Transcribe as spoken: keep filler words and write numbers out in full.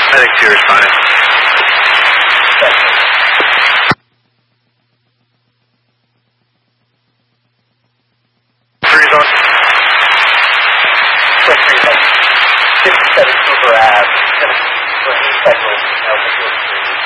I think two is fine. Three's on. Quick three, like fifty-seven Cooper Ave, seventeen, twenty, Federal, L,